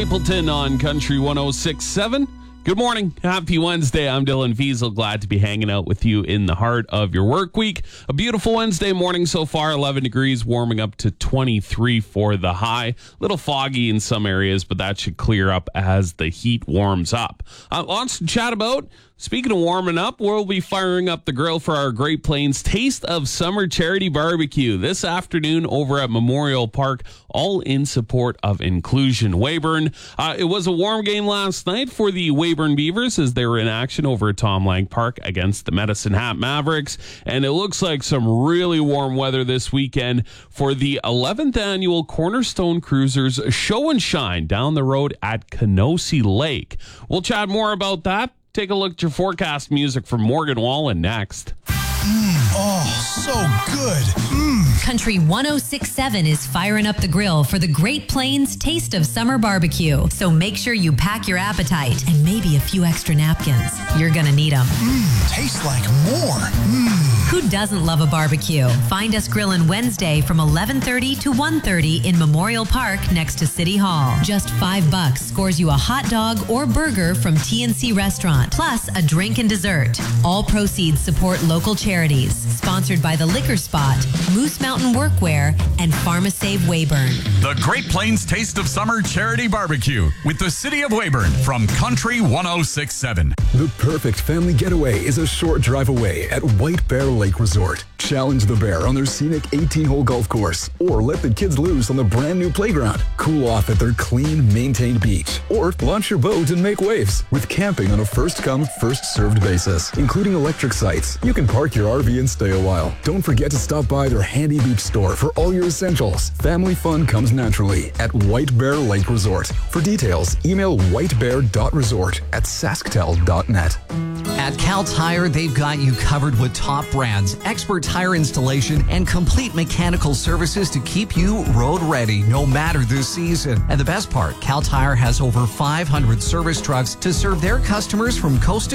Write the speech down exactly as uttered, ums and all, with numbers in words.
Stapleton on Country one oh six point seven. Good morning. Happy Wednesday. I'm Dylan Fiesel. Glad to be hanging out with you in the heart of your work week. A beautiful Wednesday morning so far. eleven degrees, warming up to twenty-three for the high. A little foggy in some areas, but that should clear up as the heat warms up. Uh, lots to chat about. Speaking of warming up, we'll be firing up the grill for our Great Plains Taste of Summer Charity Barbecue this afternoon over at Memorial Park, all in support of Inclusion Weyburn. Uh, it was a warm game last night for the Weyburn Beavers as they were in action over at Tom Lang Park against the Medicine Hat Mavericks, and it looks like some really warm weather this weekend for the eleventh annual Cornerstone Cruisers Show and Shine down the road at Knossi Lake. We'll chat more about that. Take a look at your forecast music from Morgan Wallen next. Mm, oh, so good. Mm. Country one oh six point seven is firing up the grill for the Great Plains Taste of Summer Barbecue. So make sure you pack your appetite and maybe a few extra napkins. You're going to need them. Mmm, tastes like more. Mmm. Who doesn't love a barbecue? Find us grilling Wednesday from eleven thirty to one thirty in Memorial Park next to City Hall. Just five bucks scores you a hot dog or burger from T N C Restaurant, plus a drink and dessert. All proceeds support local charities. Sponsored by the Liquor Spot, Moose Mountain Workwear, and PharmaSave Weyburn. The Great Plains Taste of Summer Charity Barbecue with the City of Weyburn from Country one oh six point seven. The perfect family getaway is a short drive away at White Bear Lake Resort. Challenge the bear on their scenic eighteen-hole golf course, or let the kids loose on the brand new playground. Cool off at their clean, maintained beach, or launch your boat and make waves with camping on a first-come, first-served basis, including electric sites. You can park your R V and stay a while. Don't forget to stop by their handy beach store for all your essentials. Family fun comes naturally at White Bear Lake Resort. For details, email whitebear dot resort at sasktel dot net. At Cal Tire, they've got you covered with top brands, expert tire installation, and complete mechanical services to keep you road ready no matter the season. And the best part, Cal Tire has over five hundred service trucks to serve their customers from coast to